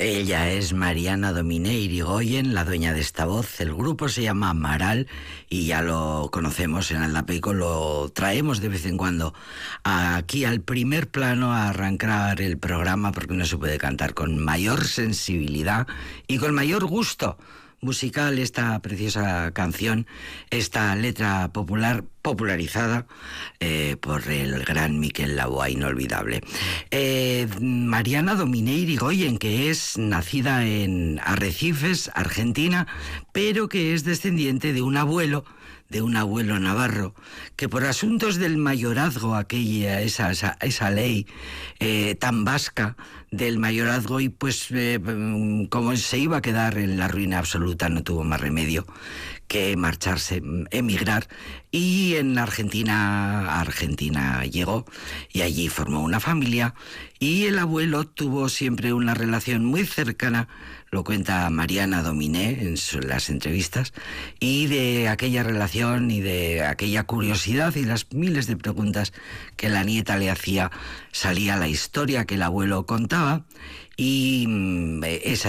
Ella es Mariana Dominé Irigoyen, la dueña de esta voz. El grupo se llama Amaral y ya lo conocemos en Aldapeco, lo traemos de vez en cuando aquí al primer plano a arrancar el programa porque no se puede cantar con mayor sensibilidad y con mayor gusto musical esta preciosa canción, esta letra popularizada por el gran Miquel Laboa, inolvidable. Mariana Dominé Irigoyen, que es nacida en Arrecifes, Argentina, pero que es descendiente de un abuelo navarro, que por asuntos del mayorazgo, esa ley tan vasca del mayorazgo, y pues como se iba a quedar en la ruina absoluta, no tuvo más remedio que marcharse, emigrar, y en Argentina llegó y allí formó una familia, y el abuelo tuvo siempre una relación muy cercana, lo cuenta Mariana Dominé en las entrevistas, y de aquella relación y de aquella curiosidad y las miles de preguntas que la nieta le hacía, salía la historia que el abuelo contaba, y esa